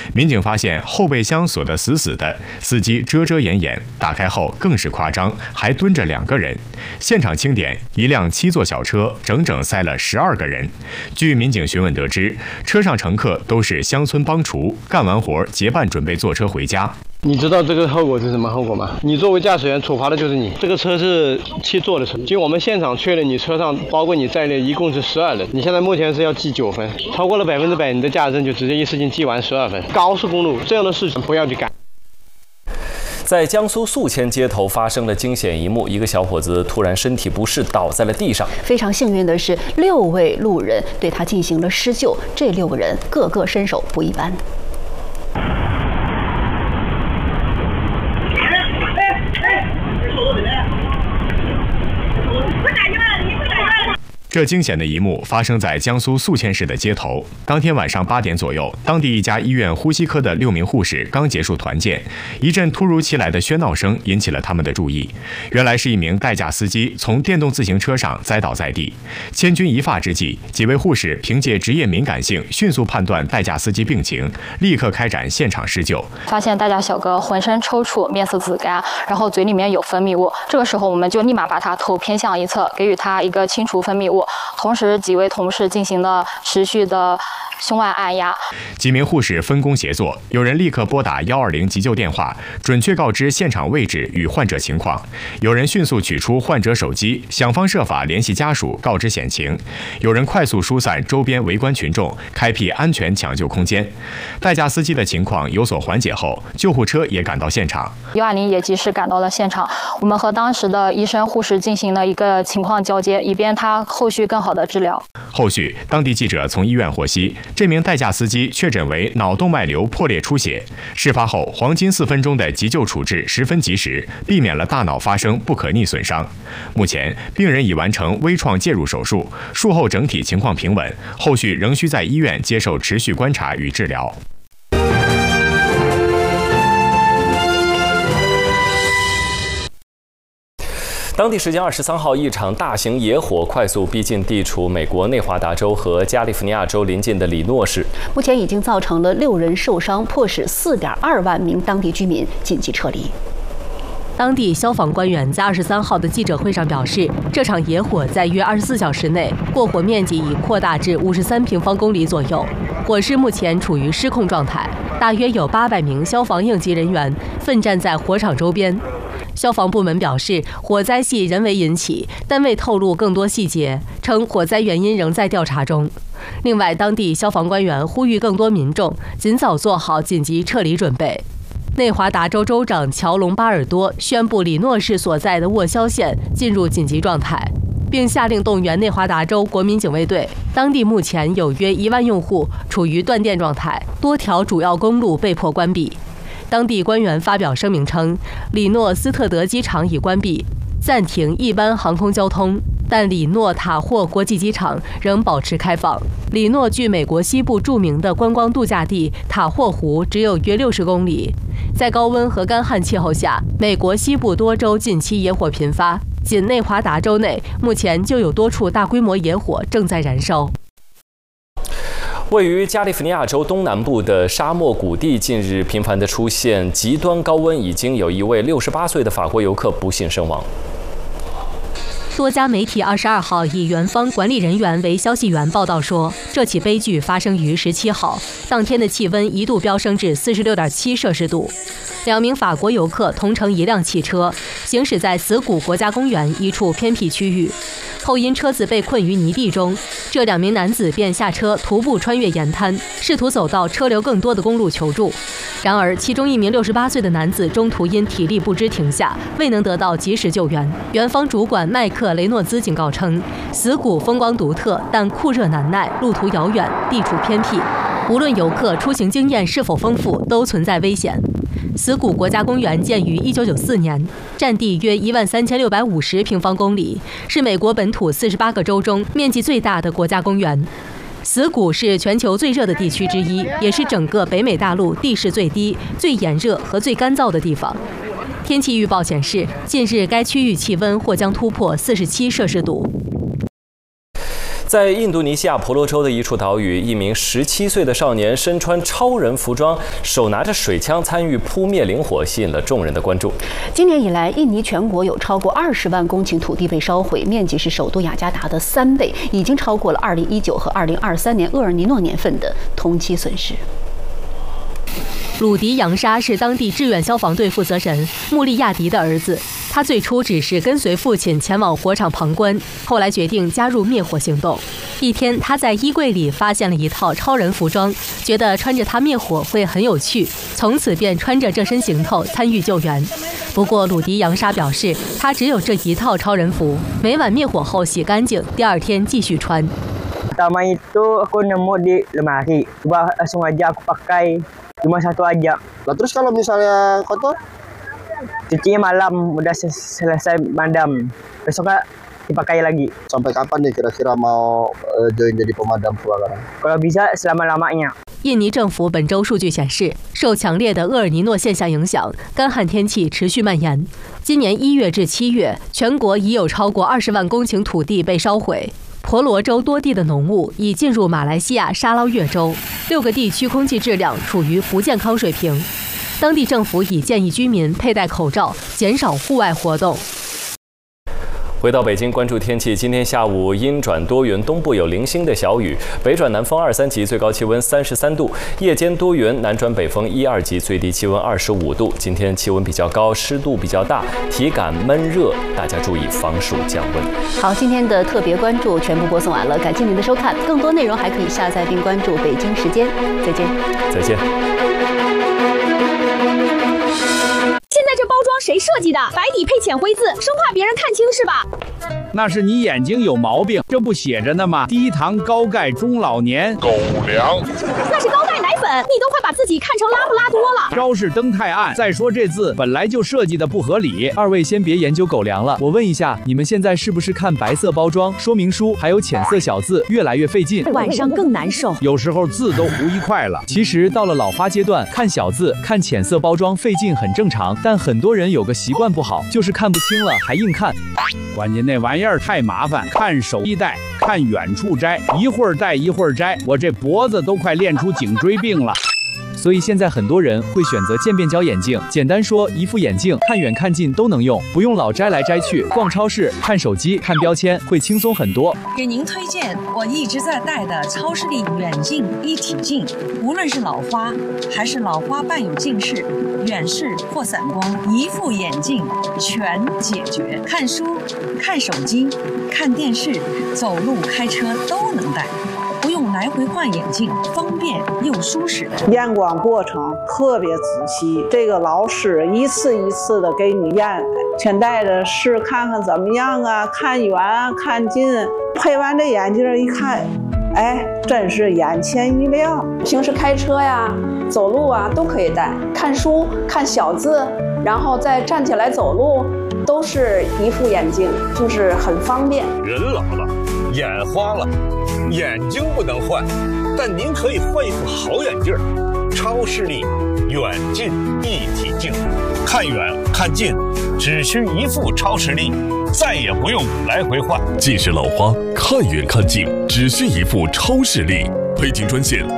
民警发现后备箱锁得死死的，司机遮遮掩掩，打开后更是夸张，还蹲着2个人。现场清点，一辆7座小车整整塞了12个人。据民警询问得知，车上乘客都是乡村帮厨，干完活结伴准备坐车回家。 你知道这个后果是什么后果吗？你作为驾驶员，处罚的就是你。这个车是7座的车，经我们现场确认，你车上包括你在内一共是12人。你现在目前是要记9分，超过了100%，你的驾驶证就直接一次性记完12分。高速公路这样的事情不要去干。 在江苏宿迁街头发生了惊险一幕，一个小伙子突然身体不适倒在了地上。 非常幸运的是，6位路人对他进行了施救，这6个人个个身手不一般。 这惊险的一幕发生在江苏宿迁市的街头。当天晚上8点左右，当地一家医院呼吸科的6名护士刚结束团建，一阵突如其来的喧闹声引起了他们的注意。原来是一名代驾司机从电动自行车上栽倒在地。千钧一发之际，几位护士凭借职业敏感性，迅速判断代驾司机病情，立刻开展现场施救。 发现代驾小哥浑身抽搐、面色紫干，然后嘴里面有分泌物。这个时候，我们就立马把他头偏向一侧，给予他一个清除分泌物。同时，几位同事进行了持续的胸外按压。 几名护士分工协作，有人立刻拨打120急救电话，准确告知现场位置与患者情况；有人迅速取出患者手机，想方设法联系家属，告知险情；有人快速疏散周边围观群众，开辟安全抢救空间。代驾司机的情况有所缓解后，救护车也赶到现场。 120也及时赶到了现场，我们和当时的医生、护士进行了一个情况交接，以便他后续更好的治疗。 后续，当地记者从医院获悉，这名代驾司机确诊为脑动脉瘤破裂出血。事发后，黄金4分钟的急救处置十分及时，避免了大脑发生不可逆损伤。目前，病人已完成微创介入手术，术后整体情况平稳，后续仍需在医院接受持续观察与治疗。 当地时间23号，一场大型野火快速逼近地处美国内华达州和加利福尼亚州邻近的里诺市， 目前已经造成了6人受伤，迫使4.2万名当地居民紧急撤离。 当地消防官员在23号的记者会上表示，这场野火在约24小时内，过火面积已扩大至53平方公里左右，火势目前处于失控状态，大约有800名消防应急人员奋战在火场周边。消防部门表示，火灾系人为引起，但未透露更多细节，称火灾原因仍在调查中。另外，当地消防官员呼吁更多民众尽早做好紧急撤离准备。内华达州州长乔隆巴尔多宣布里诺市所在的沃肖县进入紧急状态，并下令动员内华达州国民警卫队。当地目前有约1万用户处于断电状态，多条主要公路被迫关闭。当地官员发表声明称，里诺斯特德机场已关闭，暂停一般航空交通，但里诺塔霍国际机场仍保持开放。里诺距美国西部著名的观光度假地塔霍湖只有约60公里。在高温和干旱气候下，美国西部多州近期野火频发，仅内华达州内目前就有多处大规模野火正在燃烧。 位于加利福尼亚州东南部的沙漠谷地近日频繁地出现极端高温，已经有一位68岁的法国游客不幸身亡。 多家媒体22号以园方管理人员为消息源报道说，这起悲剧发生于17号，当天的气温一度飙升至46.7摄氏度。2名法国游客同乘一辆汽车，行驶在死谷国家公园一处偏僻区域，后因车子被困于泥地中，这2名男子便下车徒步穿越沿滩，试图走到车流更多的公路求助。然而，其中一名68岁的男子中途因体力不支停下，未能得到及时救援。园方主管麦克雷诺兹警告称，死谷风光独特，但酷热难耐，路途遥远，地处偏僻，无论游客出行经验是否丰富，都存在危险。死谷国家公园建于1994年，占地约13650平方公里，是美国本土48个州中面积最大的国家公园。死谷是全球最热的地区之一，也是整个北美大陆地势最低、最炎热和最干燥的地方。天气预报显示，近日该区域气温或将突破47摄氏度。 在印度尼西亚婆罗洲的一处岛屿，一名17岁的少年身穿超人服装，手拿着水枪参与扑灭林火，吸引了众人的关注。 今年以来，印尼全国有超过20万公顷土地被烧毁，面积是首都雅加达的3倍，已经超过了2019和2023年厄尔尼诺年份的同期损失。 鲁迪·扬沙是当地志愿消防队负责人穆利亚迪的儿子。他最初只是跟随父亲前往火场旁观，后来决定加入灭火行动。一天，他在衣柜里发现了一套超人服装，觉得穿着它灭火会很有趣，从此便穿着这身行头参与救援。不过，鲁迪·扬沙表示，他只有这一套超人服，每晚灭火后洗干净，第二天继续穿。 Pertama itu aku nemu di lemari, coba langsung aja aku pakai cuma satu aja. Lah terus kalau misalnya kotor? Cucinya malam, udah selesai madam. Besoknya dipakai lagi. Sampai kapan nih kira-kira mau join jadi pemadam kebakaran? Kalau bisa selama-lamanya. 印尼政府本周数据显示，受强烈的厄尔尼诺现象影响，干旱天气持续蔓延。今年1月至7月，全国已有超过20万公顷土地被烧毁。婆罗洲多地的浓雾已进入马来西亚沙捞越州，6个地区空气质量处于不健康水平。当地政府已建议居民佩戴口罩，减少户外活动。 回到北京，关注天气。今天下午阴转多云，东部有零星的小雨，北转南风2、3级，最高气温33度。夜间多云，南转北风1、2级，最低气温25度。今天气温比较高，湿度比较大，体感闷热，大家注意防暑降温。 好，今天的特别关注全部播送完了，感谢您的收看。更多内容还可以下载并关注北京时间。再见。 再见。 现在这包装谁设计的？白底配浅灰字，生怕别人看清是吧？ 那是你眼睛有毛病，这不写着呢吗？低糖高钙中老年狗粮。 那是高钙奶粉，你都快把自己看成拉布拉多了。 招式灯太暗，再说这字本来就设计的不合理。二位先别研究狗粮了，我问一下，你们现在是不是看白色包装说明书还有浅色小字越来越费劲， 晚上更难受， 有时候字都糊一块了。其实到了老花阶段，看小字看浅色包装费劲很正常，但很多人有个习惯不好，就是看不清了还硬看。关键那玩意儿太麻烦，看手一戴，看远处摘，一会儿戴一会儿摘，我这脖子都快练出颈椎病了。所以现在很多人会选择渐变焦眼镜，简单说，一副眼镜看远看近都能用，不用老摘来摘去。逛超市、看手机、看标签会轻松很多。 给您推荐我一直在戴的超视力远近一体镜，无论是老花还是老花伴有近视、远视或散光，一副眼镜全解决。看书、看手机、看电视、走路、开车都能戴。不用来回换眼镜，方便又舒适。 验光过程特别仔细，这个老师一次一次的给你验，全戴着试看看怎么样啊，看远看近。配完这眼镜一看，哎，真是眼前一亮。 平时开车呀、走路啊都可以戴，看书看小字，然后再站起来走路，都是一副眼镜，就是很方便。 人老了，眼花了。眼睛不能换，但您可以换一副好眼镜，超视力远近一体镜，看远看近只需一副超视力，再也不用来回换。 近视老花看远看近只需一副超视力，北京专线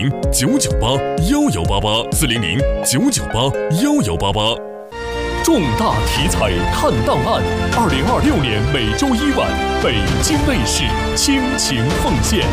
400-998-1188，400-998-1188。重大题材看档案，2026年每周1晚，北京卫视倾情奉献。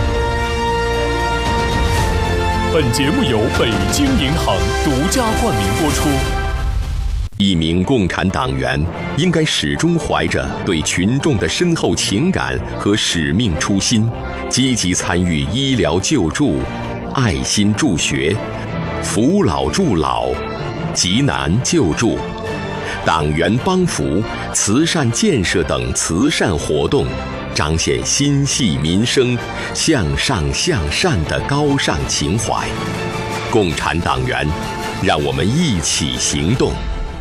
本节目由北京银行独家冠名播出。 一名共产党员应该始终怀着对群众的深厚情感和使命初心，积极参与医疗救助、爱心助学、扶老助老、急难救助、党员帮扶、慈善建设等慈善活动，彰显心系民生、向上向善的高尚情怀。共产党员，让我们一起行动。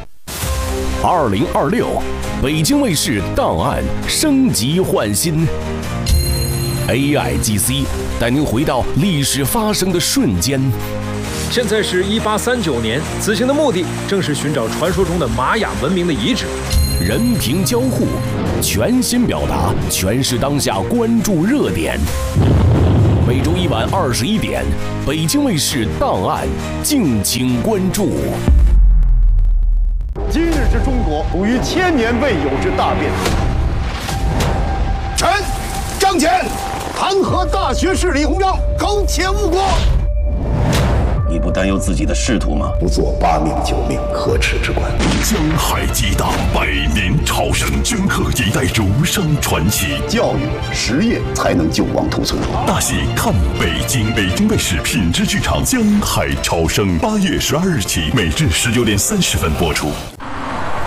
2026，北京卫视档案升级换新 ，AIGC 带您回到历史发生的瞬间。 现在是1839年，此行的目的正是寻找传说中的玛雅文明的遗址。 人平交互，全新表达，诠释当下关注热点。每周一晚21点，北京卫视档案，敬请关注。 今日之中国，处于千年未有之大变。臣张骞弹劾大学士李鸿章苟且误国。 你不担忧自己的仕途吗？ 不做8命9命，可耻之官。 江海激荡，百年朝圣，镌刻一代儒商传奇。 教育实业才能救亡图存。 大戏看北京，北京卫视品质剧场《江海潮生》8月12日起，每日19点30分播出。